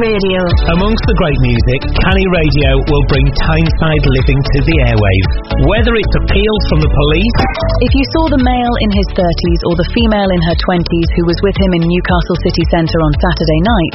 Radio. Amongst the great music, Canny Radio will bring Tyneside living to the airwaves. Whether it's appeals from the police... If you saw the male in his 30s or the female in her 20s who was with him in Newcastle city centre on Saturday night,